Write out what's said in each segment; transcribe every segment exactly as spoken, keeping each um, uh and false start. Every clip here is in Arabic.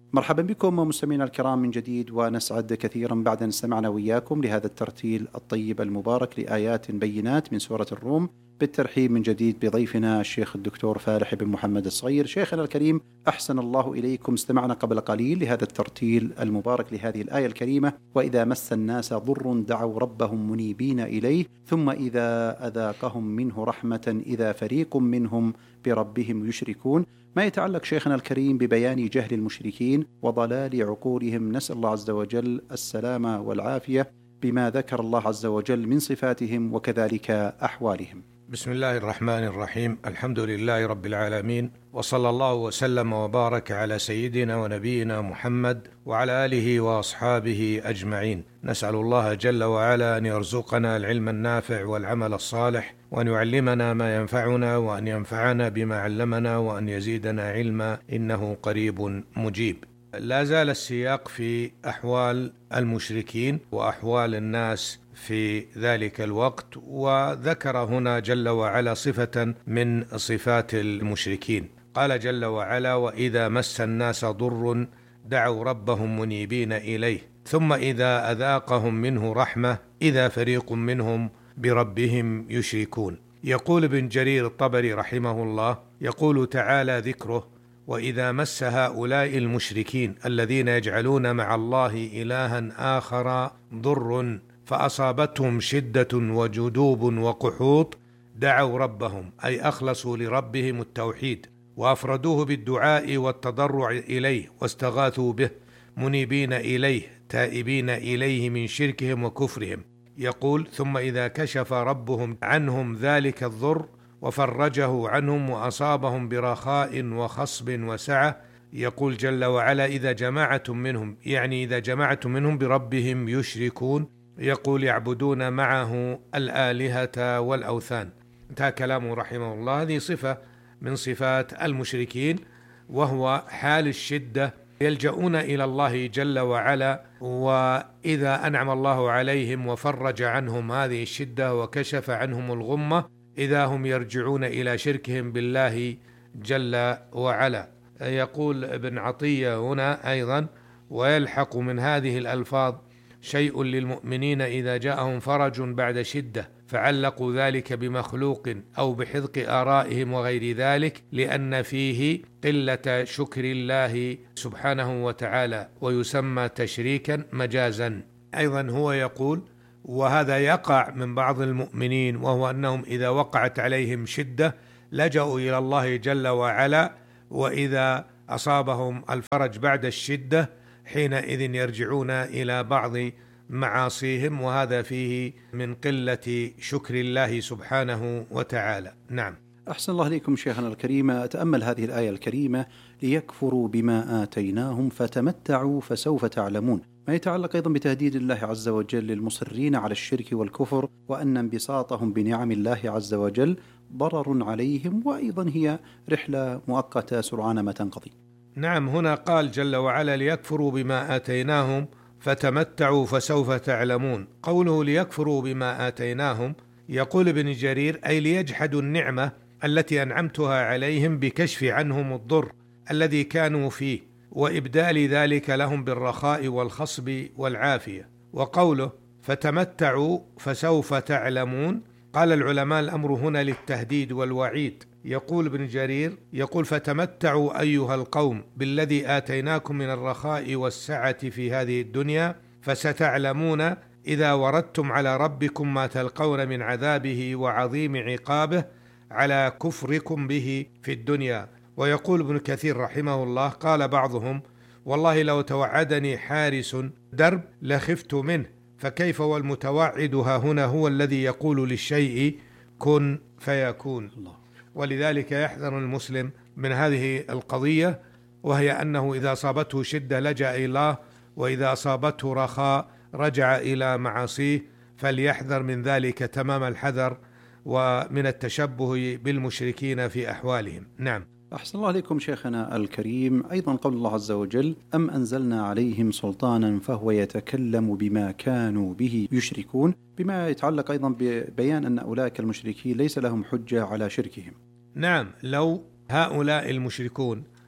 مرحبا بكم مستمعينا الكرام من جديد، ونسعد كثيرا بعد أن استمعنا وإياكم لهذا الترتيل الطيب المبارك لآيات بينات من سورة الروم، بالترحيب من جديد بضيفنا الشيخ الدكتور فالح بن محمد الصغير. شيخنا الكريم، أحسن الله إليكم. استمعنا قبل قليل لهذا الترتيل المبارك لهذه الآية الكريمة: وإذا مس الناس ضر دعوا ربهم منيبين إليه ثم إذا أذاقهم منه رحمة إذا فريق منهم بربهم يشركون. ما يتعلق شيخنا الكريم ببيان جهل المشركين وضلال عقولهم، نسأل الله عز وجل السلامة والعافية بما ذكر الله عز وجل من صفاتهم وكذلك أحوالهم. بسم الله الرحمن الرحيم. الحمد لله رب العالمين، وصلى الله وسلم وبارك على سيدنا ونبينا محمد وعلى آله وأصحابه أجمعين. نسأل الله جل وعلا أن يرزقنا العلم النافع والعمل الصالح، وأن يعلمنا ما ينفعنا، وأن ينفعنا بما علمنا، وأن يزيدنا علما، إنه قريب مجيب. لا زال السياق في أحوال المشركين وأحوال الناس في ذلك الوقت، وذكر هنا جل وعلا صفة من صفات المشركين. قال جل وعلا: وإذا مس الناس ضر دعوا ربهم منيبين إليه ثم إذا أذاقهم منه رحمة إذا فريق منهم بربهم يشركون. يقول ابن جرير الطبري رحمه الله، يقول تعالى ذكره: وإذا مس هؤلاء المشركين الذين يجعلون مع الله إلها آخر ضر فأصابتهم شدة وجدوب وقحوط دعوا ربهم، أي أخلصوا لربهم التوحيد وأفردوه بالدعاء والتضرع إليه واستغاثوا به، منيبين إليه تائبين إليه من شركهم وكفرهم. يقول: ثم إذا كشف ربهم عنهم ذلك الضر وفرجه عنهم وأصابهم برخاء وخصب وسعة، يقول جل وعلا: إذا جماعة منهم، يعني إذا جماعة منهم بربهم يشركون، يقول يعبدون معه الآلهة والأوثان. انتهى كلامه رحمه الله. هذه صفة من صفات المشركين، وهو حال الشدة، يلجؤون إلى الله جل وعلا، وإذا أنعم الله عليهم وفرج عنهم هذه الشدة وكشف عنهم الغمة إذا هم يرجعون إلى شركهم بالله جل وعلا. يقول ابن عطية هنا أيضا: ويلحق من هذه الألفاظ شيء للمؤمنين إذا جاءهم فرج بعد شدة، فعلقوا ذلك بمخلوق أو بحذق آرائهم وغير ذلك، لأن فيه قلة شكر الله سبحانه وتعالى، ويسمى تشريكا مجازا. أيضا هو يقول: وهذا يقع من بعض المؤمنين، وهو أنهم إذا وقعت عليهم شدة لجأوا إلى الله جل وعلا، وإذا أصابهم الفرج بعد الشدة حينئذ يرجعون إلى بعض معاصيهم، وهذا فيه من قلة شكر الله سبحانه وتعالى. نعم. أحسن الله إليكم شيخنا الكريم. أتأمل هذه الآية الكريمة: ليكفروا بما آتيناهم فتمتعوا فسوف تعلمون. ما يتعلق أيضا بتهديد الله عز وجل للمصرين على الشرك والكفر، وأن انبساطهم بنعم الله عز وجل ضرر عليهم، وأيضا هي رحلة مؤقتة سرعان ما تنقضي. نعم، هنا قال جل وعلا: ليكفروا بما آتيناهم فتمتعوا فسوف تعلمون. قوله ليكفروا بما آتيناهم، يقول ابن جرير: أي ليجحدوا النعمة التي أنعمتها عليهم بكشف عنهم الضر الذي كانوا فيه، وإبدال ذلك لهم بالرخاء والخصب والعافية. وقوله فتمتعوا فسوف تعلمون، قال العلماء الأمر هنا للتهديد والوعيد. يقول ابن جرير، يقول: فتمتعوا أيها القوم بالذي آتيناكم من الرخاء والسعة في هذه الدنيا، فستعلمون إذا وردتم على ربكم ما تلقون من عذابه وعظيم عقابه على كفركم به في الدنيا. ويقول ابن كثير رحمه الله: قال بعضهم: والله لو توعدني حارس درب لخفت منه، فكيف والمتوعد ها هنا هو الذي يقول للشيء كن فيكون. الله. ولذلك يحذر المسلم من هذه القضية، وهي أنه إذا أصابته شدة لجأ إلى الله، وإذا أصابته رخاء رجع إلى معاصيه، فليحذر من ذلك تمام الحذر ومن التشبه بالمشركين في أحوالهم. نعم. أحسن الله عليكم شيخنا الكريم. أيضا قول الله عز وجل: أم أنزلنا عليهم سلطانا فهو يتكلم بما كانوا به يشركون، بما يتعلق أيضا ببيان أن أولئك المشركين ليس لهم حجة على شركهم. نعم، لو هؤلاء المشركون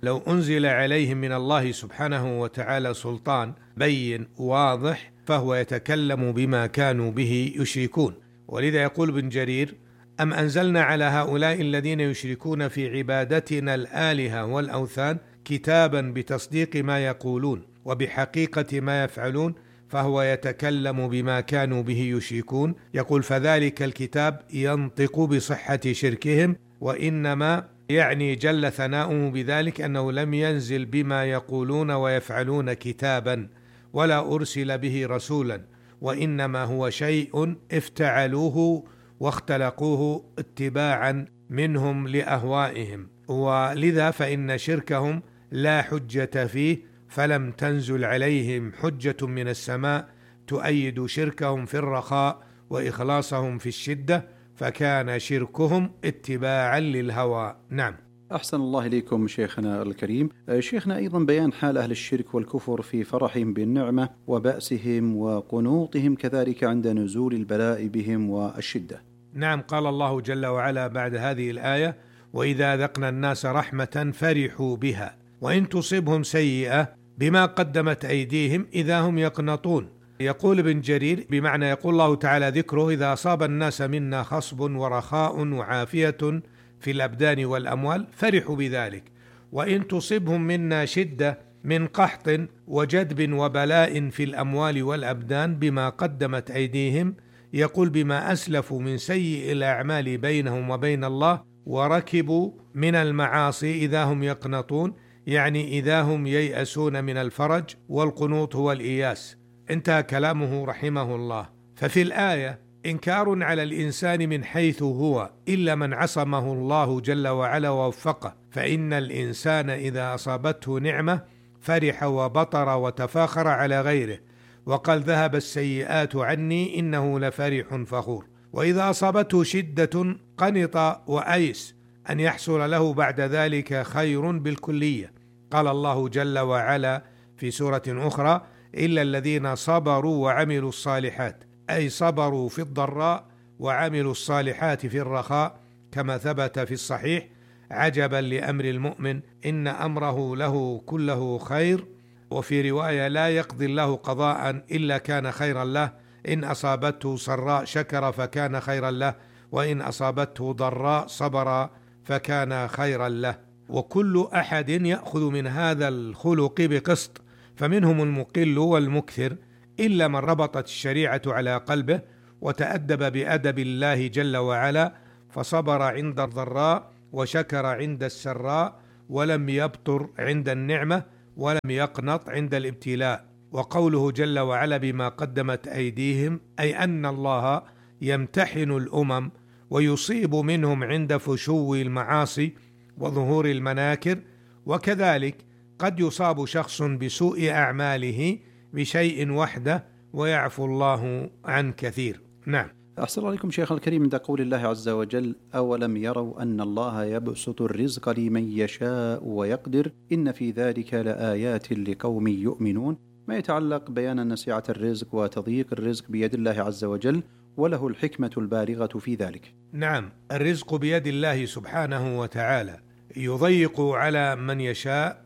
لو أنزل عليهم من الله سبحانه وتعالى سلطان بين واضح فهو يتكلم بما كانوا به يشركون. ولذا يقول ابن جرير: أم أنزلنا على هؤلاء الذين يشركون في عبادتنا الآلهة والأوثان كتابا بتصديق ما يقولون وبحقيقة ما يفعلون فهو يتكلم بما كانوا به يشركون. يقول: فذلك الكتاب ينطق بصحة شركهم، وإنما يعني جل ثناؤه بذلك أنه لم ينزل بما يقولون ويفعلون كتابا ولا أرسل به رسولا، وإنما هو شيء افتعلوه واختلقوه اتباعا منهم لأهوائهم، ولذا فإن شركهم لا حجة فيه، فلم تنزل عليهم حجة من السماء تؤيد شركهم في الرخاء وإخلاصهم في الشدة، فكان شركهم اتباعا للهوى. نعم. أحسن الله إليكم شيخنا الكريم. شيخنا، أيضا بيان حال أهل الشرك والكفر في فرحهم بالنعمة وبأسهم وقنوطهم كذلك عند نزول البلاء بهم والشدة. نعم، قال الله جل وعلا بعد هذه الآية: وإذا أذقنا الناس رحمة فرحوا بها وإن تصبهم سيئة بما قدمت أيديهم إذا هم يقنطون. يقول ابن جرير بمعنى يقول الله تعالى ذكره: إذا أصاب الناس منا خصب ورخاء وعافية في الأبدان والأموال فرحوا بذلك، وإن تصبهم منا شدة من قحط وجدب وبلاء في الأموال والأبدان بما قدمت أيديهم، يقول بما أسلفوا من سيء الأعمال بينهم وبين الله وركبوا من المعاصي إذا هم يقنطون، يعني إذا هم ييأسون من الفرج، والقنوط هو الإياس. انتهى كلامه رحمه الله. ففي الآية إنكار على الإنسان من حيث هو إلا من عصمه الله جل وعلا ووفقه، فإن الإنسان إذا أصابته نعمة فرح وبطر وتفاخر على غيره وقال: ذهب السيئات عني إنه لفرح فخور. وإذا أصابته شدة قنط وأيس أن يحصل له بعد ذلك خير بالكلية. قال الله جل وعلا في سورة أخرى: إلا الذين صبروا وعملوا الصالحات، أي صبروا في الضراء وعملوا الصالحات في الرخاء، كما ثبت في الصحيح: عجبا لأمر المؤمن إن أمره له كله خير. وفي رواية: لا يقضي الله قضاء إلا كان خيرا له، إن أصابته سراء شكر فكان خيرا له، وإن أصابته ضراء صبر فكان خيرا له. وكل أحد يأخذ من هذا الخلق بقسط، فمنهم المقل والمكثر، إلا من ربطت الشريعة على قلبه وتأدب بأدب الله جل وعلا فصبر عند الضراء وشكر عند السراء ولم يبطر عند النعمة ولم يقنط عند الابتلاء. وقوله جل وعلا بما قدمت أيديهم، أي أن الله يمتحن الأمم ويصيب منهم عند فشو المعاصي وظهور المناكر، وكذلك قد يصاب شخص بسوء أعماله بشيء وحده ويعفو الله عن كثير. نعم. أحسن الله عليكم شيخ الكريم. عند قول الله عز وجل: أولم يروا أن الله يبسط الرزق لمن يشاء ويقدر إن في ذلك لآيات لقوم يؤمنون، ما يتعلق بيان أن سعة الرزق وتضييق الرزق بيد الله عز وجل، وله الحكمة البالغة في ذلك. نعم، الرزق بيد الله سبحانه وتعالى، يضيق على من يشاء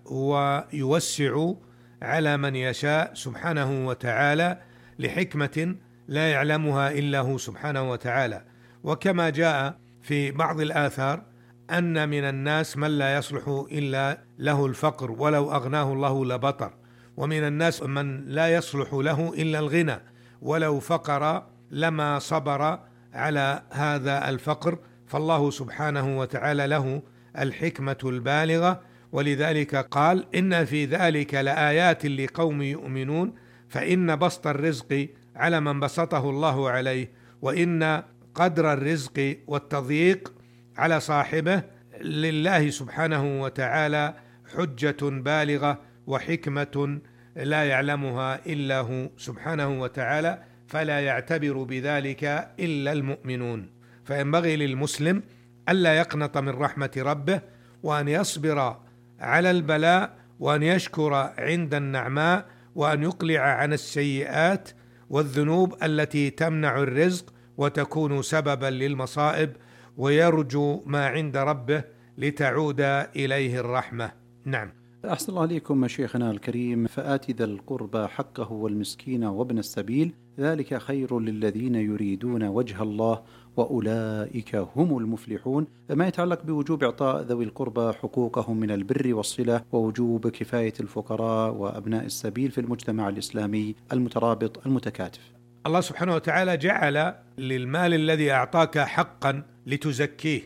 ويوسع على من يشاء سبحانه وتعالى لحكمة لا يعلمها إلا هو سبحانه وتعالى. وكما جاء في بعض الآثار أن من الناس من لا يصلح إلا له الفقر ولو أغناه الله لبطر، ومن الناس من لا يصلح له إلا الغنى ولو فقر لما صبر على هذا الفقر. فالله سبحانه وتعالى له الحكمة البالغة، ولذلك قال: إن في ذلك لآيات لقوم يؤمنون، فإن بسط الرزق على من بسطه الله عليه، وإن قدر الرزق والتضييق على صاحبه لله سبحانه وتعالى حجة بالغة وحكمة لا يعلمها إلا هو سبحانه وتعالى، فلا يعتبر بذلك إلا المؤمنون. فينبغي للمسلم ألا يقنط من رحمة ربه، وأن يصبر على البلاء، وأن يشكر عند النعماء، وأن يقلع عن السيئات والذنوب التي تمنع الرزق وتكون سببا للمصائب، ويرجو ما عند ربه لتعود إليه الرحمة. نعم. أحسن الله عليكم شيخنا الكريم. فآت ذا القربى حقه والمسكين وابن السبيل ذلك خير للذين يريدون وجه الله وأولئك هم المفلحون. ما يتعلق بوجوب إعطاء ذوي القربى حقوقهم من البر والصلة ووجوب كفاية الفقراء وأبناء السبيل في المجتمع الإسلامي المترابط المتكاتف. الله سبحانه وتعالى جعل للمال الذي أعطاك حقا لتزكيه،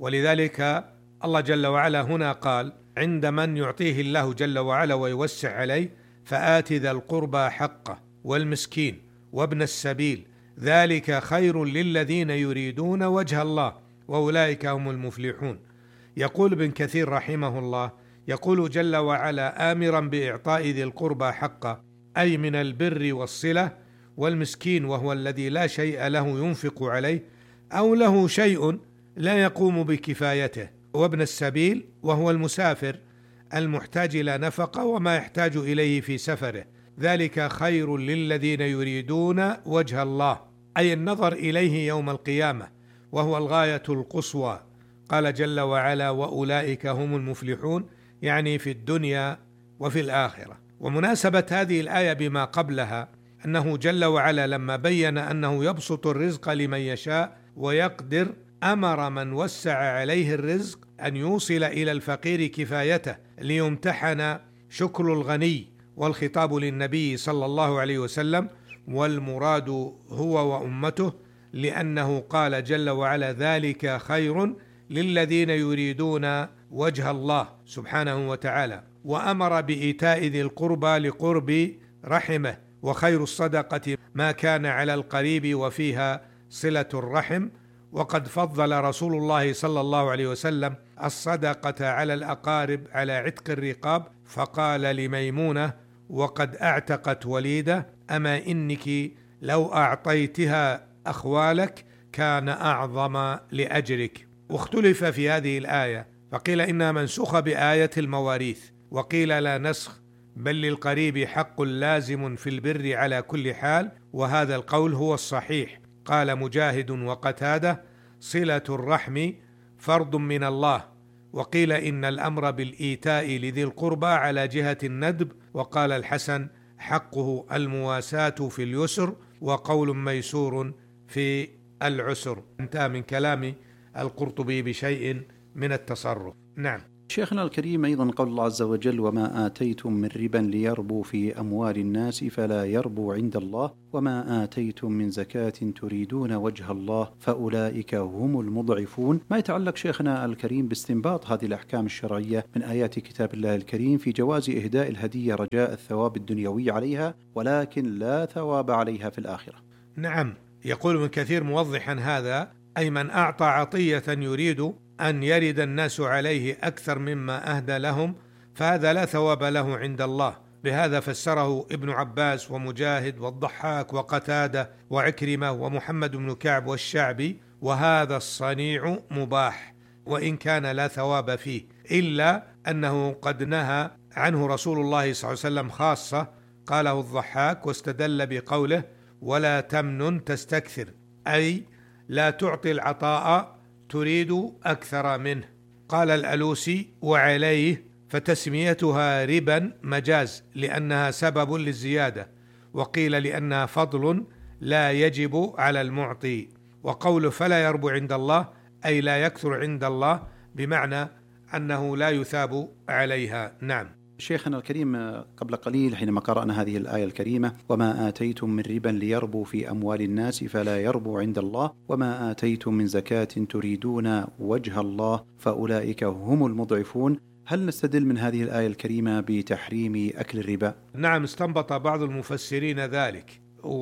ولذلك الله جل وعلا هنا قال عند من يعطيه الله جل وعلا ويوسع عليه: فآت ذا القربى حقه والمسكين وابن السبيل ذلك خير للذين يريدون وجه الله وأولئك هم المفلحون. يقول ابن كثير رحمه الله، يقول جل وعلا آمرا بإعطاء ذي القربى حقه، أي من البر والصلة، والمسكين وهو الذي لا شيء له ينفق عليه أو له شيء لا يقوم بكفايته، وابن السبيل وهو المسافر المحتاج إلى نفقة وما يحتاج إليه في سفره، ذلك خير للذين يريدون وجه الله، أي النظر إليه يوم القيامة، وهو الغاية القصوى. قال جل وعلا: وأولئك هم المفلحون، يعني في الدنيا وفي الآخرة. ومناسبة هذه الآية بما قبلها أنه جل وعلا لما بين أنه يبسط الرزق لمن يشاء ويقدر، أمر من وسع عليه الرزق أن يوصل إلى الفقير كفايته ليمتحن شكر الغني، والخطاب للنبي صلى الله عليه وسلم، والمراد هو وأمته، لأنه قال جل وعلا: ذلك خير للذين يريدون وجه الله سبحانه وتعالى. وأمر بإيتاء ذي القربى لقرب رحمه، وخير الصدقة ما كان على القريب وفيها صلة الرحم. وقد فضل رسول الله صلى الله عليه وسلم الصدقة على الأقارب على عتق الرقاب، فقال لميمونة وقد أعتقت وليدة: أما إنك لو أعطيتها أخوالك كان أعظم لأجرك. واختلف في هذه الآية، فقيل إنها منسوخة بآية المواريث، وقيل لا نسخ، بل للقريب حق لازم في البر على كل حال، وهذا القول هو الصحيح. قال مجاهد وقتادة: صلة الرحم فرض من الله. وقيل إن الأمر بالإيتاء لذي القربى على جهة الندب. وقال الحسن: حقه المواساة في اليسر، وقول ميسور في العسر. انتهى من كلام القرطبي بشيء من التصرف. نعم. شيخنا الكريم، أيضا قول الله عز وجل: وما آتيتم من ربا ليربو في أموال الناس فلا يربو عند الله وما آتيتم من زكاة تريدون وجه الله فأولئك هم المضعفون. ما يتعلق شيخنا الكريم باستنباط هذه الأحكام الشرعية من آيات كتاب الله الكريم في جواز إهداء الهدية رجاء الثواب الدنيوي عليها، ولكن لا ثواب عليها في الآخرة. نعم. يقول ابن كثير موضحا هذا: أي من أعطى عطية يريد أن يرد الناس عليه أكثر مما أهدى لهم، فهذا لا ثواب له عند الله. بهذا فسره ابن عباس ومجاهد والضحاك وقتادة وعكرمة ومحمد بن كعب والشعبي. وهذا الصنيع مباح وإن كان لا ثواب فيه، إلا أنه قد نهى عنه رسول الله صلى الله عليه وسلم خاصة، قاله الضحاك واستدل بقوله: ولا تمنن تستكثر، أي لا تعطي العطاء تريد أكثر منه. قال الألوسي: وعليه فتسميتها ربا مجاز لأنها سبب للزيادة، وقيل لأنها فضل لا يجب على المعطي. وقوله فلا يربو عند الله أي لا يكثر عند الله، بمعنى أنه لا يثاب عليها. نعم. شيخنا الكريم، قبل قليل حينما قرأنا هذه الآية الكريمة: وما آتيتم من ربا ليربو في أموال الناس فلا يربو عند الله وما آتيتم من زكاة تريدون وجه الله فأولئك هم المضعفون، هل نستدل من هذه الآية الكريمة بتحريم أكل الربا؟ نعم، استنبط بعض المفسرين ذلك،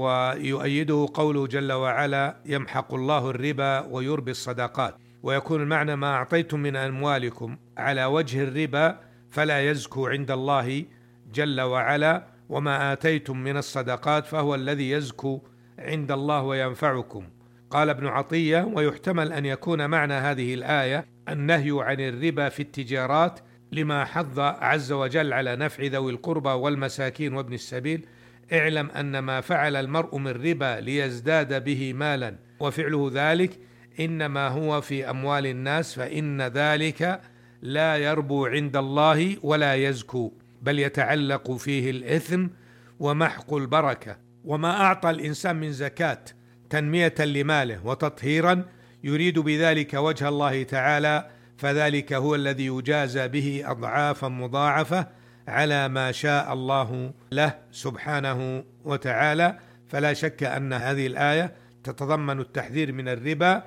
ويؤيده قوله جل وعلا: يمحق الله الربا ويربي الصدقات. ويكون المعنى: ما أعطيتم من أموالكم على وجه الربا فلا يزكو عند الله جل وعلا، وما آتيتم من الصدقات فهو الذي يزكو عند الله وينفعكم. قال ابن عطية: ويحتمل أن يكون معنى هذه الآية النهي عن الربا في التجارات، لما حض عز وجل على نفع ذوي القربى والمساكين وابن السبيل. اعلم أن ما فعل المرء من ربا ليزداد به مالا، وفعله ذلك إنما هو في أموال الناس، فإن ذلك لا يربو عند الله ولا يزكو، بل يتعلق فيه الإثم ومحق البركة. وما أعطى الإنسان من زكاة تنمية لماله وتطهيرا يريد بذلك وجه الله تعالى، فذلك هو الذي يجازى به أضعافا مضاعفة على ما شاء الله له سبحانه وتعالى. فلا شك أن هذه الآية تتضمن التحذير من الربا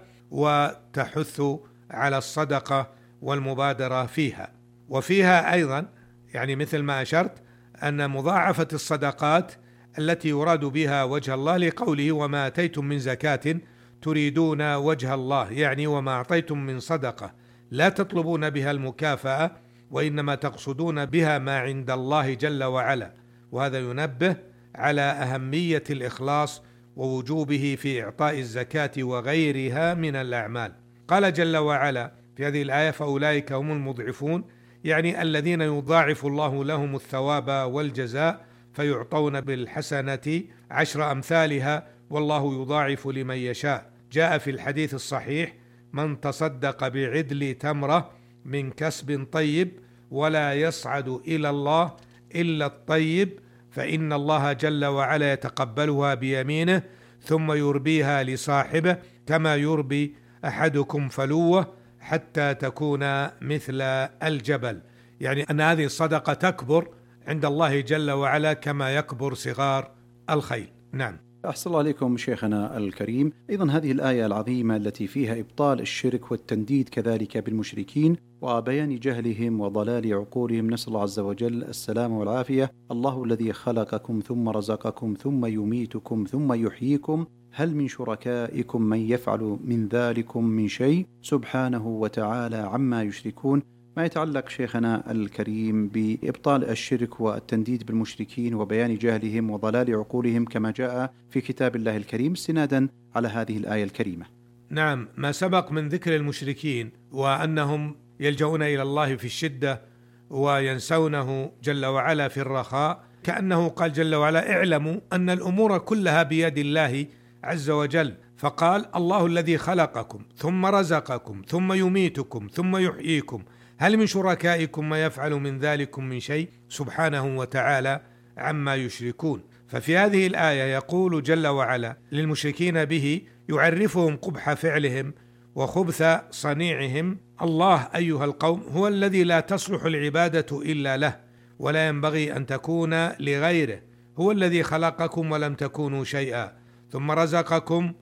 وتحث على الصدقة والمبادرة فيها. وفيها أيضا يعني مثل ما أشرت أن مضاعفة الصدقات التي يراد بها وجه الله، لقوله وما أتيتم من زكاة تريدون وجه الله، يعني وما أعطيتم من صدقة لا تطلبون بها المكافأة، وإنما تقصدون بها ما عند الله جل وعلا. وهذا ينبه على أهمية الإخلاص ووجوبه في إعطاء الزكاة وغيرها من الأعمال. قال جل وعلا في هذه الآية فأولئك هم المضعفون، يعني الذين يضاعف الله لهم الثواب والجزاء فيعطون بالحسنة عشر أمثالها والله يضاعف لمن يشاء. جاء في الحديث الصحيح من تصدق بعدل تمرة من كسب طيب ولا يصعد إلى الله إلا الطيب فإن الله جل وعلا يتقبلها بيمينه ثم يربيها لصاحبه كما يربي أحدكم فلوه حتى تكون مثل الجبل، يعني أن هذه الصدقة تكبر عند الله جل وعلا كما يكبر صغار الخيل. نعم. أحسن الله عليكم شيخنا الكريم. أيضا هذه الآية العظيمة التي فيها إبطال الشرك والتنديد كذلك بالمشركين وبيان جهلهم وضلال عقولهم، نسأل الله عز وجل السلامة والعافية. الله الذي خلقكم ثم رزقكم ثم يميتكم ثم يحييكم هل من شركائكم من يفعل من ذلكم من شيء سبحانه وتعالى عما يشركون. ما يتعلق شيخنا الكريم بإبطال الشرك والتنديد بالمشركين وبيان جهلهم وضلال عقولهم كما جاء في كتاب الله الكريم استنادا على هذه الآية الكريمة. نعم، ما سبق من ذكر المشركين وأنهم يلجؤون إلى الله في الشدة وينسونه جل وعلا في الرخاء، كأنه قال جل وعلا اعلموا أن الأمور كلها بيد الله عز وجل، فقال الله الذي خلقكم ثم رزقكم ثم يميتكم ثم يحييكم هل من شركائكم ما يفعل من ذلكم من شيء سبحانه وتعالى عما يشركون. ففي هذه الآية يقول جل وعلا للمشركين به يعرفهم قبح فعلهم وخبث صنيعهم: الله أيها القوم هو الذي لا تصلح العبادة إلا له ولا ينبغي أن تكون لغيره، هو الذي خلقكم ولم تكونوا شيئا ثم رزقكم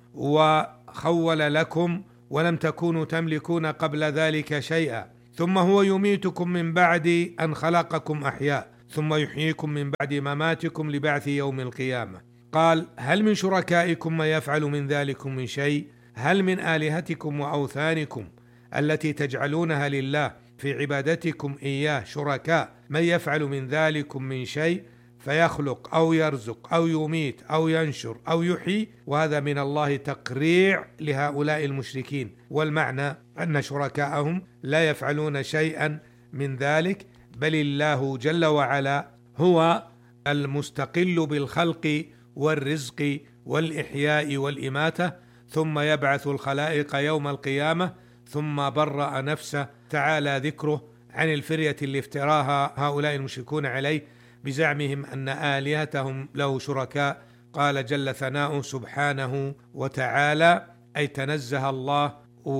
وخول لكم ولم تكونوا تملكون قبل ذلك شيئا، ثم هو يميتكم من بعد أن خلقكم أحياء ثم يحييكم من بعد مماتكم لبعث يوم القيامة. قال هل من شركائكم ما يفعل من ذلكم من شيء، هل من آلهتكم وأوثانكم التي تجعلونها لله في عبادتكم إياه شركاء من يفعل من ذلكم من شيء فيخلق أو يرزق أو يميت أو ينشر أو يحيي. وهذا من الله تقريع لهؤلاء المشركين، والمعنى أن شركاءهم لا يفعلون شيئا من ذلك، بل الله جل وعلا هو المستقل بالخلق والرزق والإحياء والإماتة، ثم يبعث الخلائق يوم القيامة ثم برأ نفسه تعالى ذكره عن الفرية اللي افتراها هؤلاء المشركون عليه بزعمهم أن آلهتهم له شركاء. قال جل ثناؤه سبحانه وتعالى، أي تنزه الله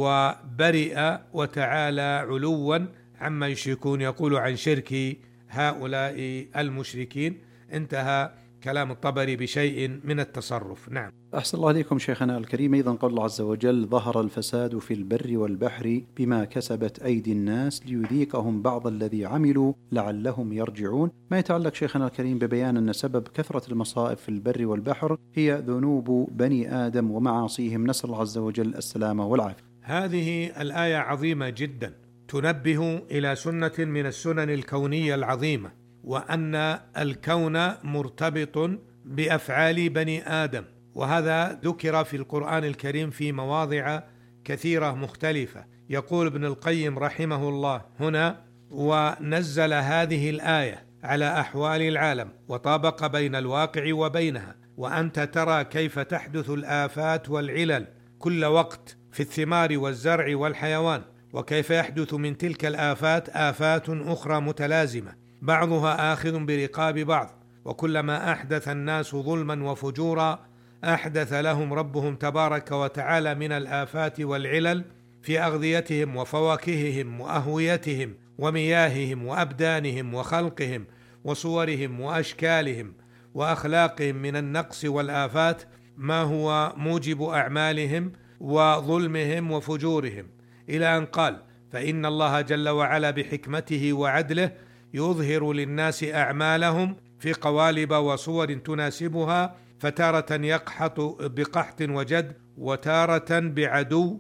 وبرئ وتعالى علوا عما يشركون، يقول عن شرك هؤلاء المشركين. انتهى كلام الطبري بشيء من التصرف. نعم. أحسن الله عليكم شيخنا الكريم. أيضا قول الله عز وجل ظهر الفساد في البر والبحر بما كسبت أيدي الناس ليذيقهم بعض الذي عملوا لعلهم يرجعون. ما يتعلق شيخنا الكريم ببيان أن سبب كثرة المصائب في البر والبحر هي ذنوب بني آدم ومعاصيهم، نسأل الله عز وجل السلامة والعافية. هذه الآية عظيمة جدا، تنبه إلى سنة من السنن الكونية العظيمة، وأن الكون مرتبط بأفعال بني آدم، وهذا ذكر في القرآن الكريم في مواضع كثيرة مختلفة. يقول ابن القيم رحمه الله هنا: ونزل هذه الآية على أحوال العالم وطابق بين الواقع وبينها، وأنت ترى كيف تحدث الآفات والعلل كل وقت في الثمار والزرع والحيوان، وكيف يحدث من تلك الآفات آفات أخرى متلازمة بعضها آخذ برقاب بعض، وكلما أحدث الناس ظلما وفجورا أحدث لهم ربهم تبارك وتعالى من الآفات والعلل في أغذيتهم وفواكههم وأهويتهم ومياههم وأبدانهم وخلقهم وصورهم وأشكالهم وأخلاقهم من النقص والآفات ما هو موجب أعمالهم وظلمهم وفجورهم، إلى أن قال: فإن الله جل وعلا بحكمته وعدله يظهر للناس أعمالهم في قوالب وصور تناسبها، فتارة يقحط بقحط وجد، وتارة بعدو،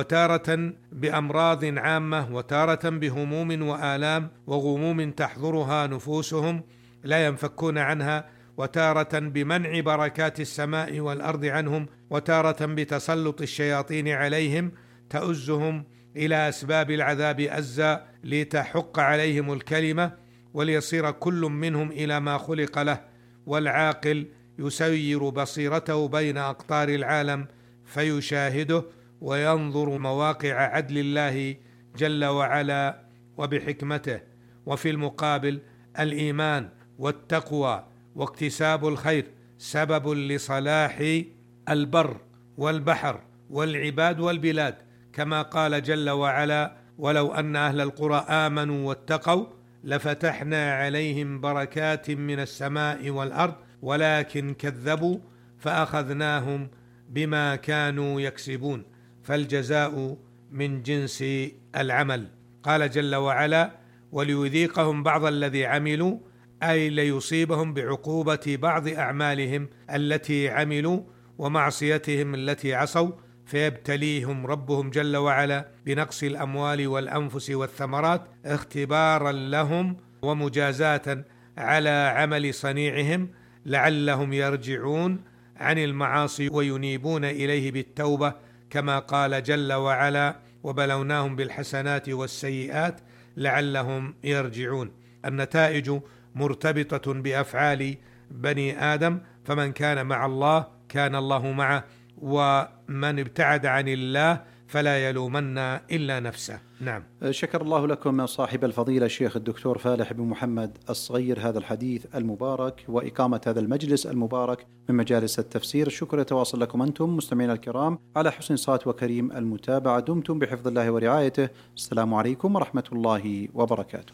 وتارة بأمراض عامة، وتارة بهموم وآلام وغموم تحضرها نفوسهم لا ينفكون عنها، وتارة بمنع بركات السماء والأرض عنهم، وتارة بتسلط الشياطين عليهم تؤزهم إلى أسباب العذاب أزا لتحق عليهم الكلمة وليصير كل منهم إلى ما خلق له. والعاقل يسير بصيرته بين أقطار العالم فيشاهده وينظر مواقع عدل الله جل وعلا وبحكمته. وفي المقابل الإيمان والتقوى واكتساب الخير سبب لصلاح البر والبحر والعباد والبلاد، كما قال جل وعلا: ولو أن أهل القرى آمنوا واتقوا لفتحنا عليهم بركات من السماء والأرض ولكن كذبوا فأخذناهم بما كانوا يكسبون، فالجزاء من جنس العمل. قال جل وعلا: وليذيقهم بعض الذي عملوا، أي ليصيبهم بعقوبة بعض أعمالهم التي عملوا ومعصيتهم التي عصوا، فيبتليهم ربهم جل وعلا بنقص الأموال والأنفس والثمرات اختبارا لهم ومجازاة على عمل صنيعهم لعلهم يرجعون عن المعاصي وينيبون إليه بالتوبة، كما قال جل وعلا: وبلوناهم بالحسنات والسيئات لعلهم يرجعون. النتائج مرتبطة بأفعال بني آدم، فمن كان مع الله كان الله معه، ومن ابتعد عن الله فلا يلومن إلا نفسه. نعم. شكر الله لكم صاحب الفضيلة الشيخ الدكتور فالح بن محمد الصغير هذا الحديث المبارك وإقامة هذا المجلس المبارك من مجالس التفسير. الشكر يتواصل لكم أنتم مستمعين الكرام على حسن صوت وكريم المتابعة. دمتم بحفظ الله ورعايته. السلام عليكم ورحمة الله وبركاته.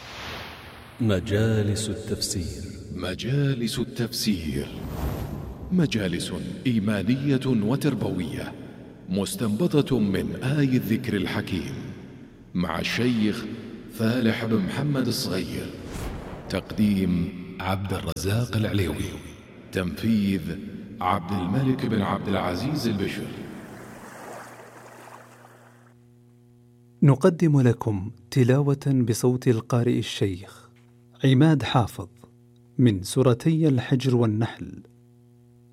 مجالس التفسير. مجالس التفسير مجالس إيمانية وتربوية مستنبطة من آي الذكر الحكيم مع الشيخ فالح بن محمد الصغير. تقديم عبد الرزاق العليوي. تنفيذ عبد الملك بن عبد العزيز البشر. نقدم لكم تلاوة بصوت القارئ الشيخ عماد حافظ من سورتي الحجر والنحل